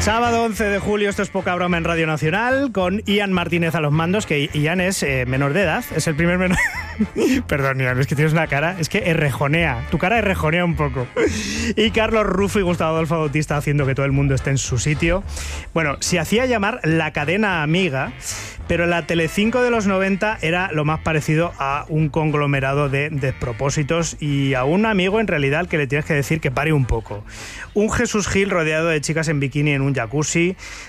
Sábado 11 de julio, esto es Poca Broma en Radio Nacional, con Ian Martínez a los mandos, que Ian es menor de edad, es el primer menor... Perdón, Ian, es que tienes una cara, es que errejonea, tu cara errejonea un poco. Y Carlos Rufo y Gustavo Adolfo Bautista haciendo que todo el mundo esté en su sitio. Bueno, se hacía llamar La Cadena Amiga, pero la Telecinco de los 90 era lo más parecido a un conglomerado de despropósitos y a un amigo en realidad al que le tienes que decir que pare un poco. Un Jesús Gil rodeado de chicas en bikini en un jacuzzi,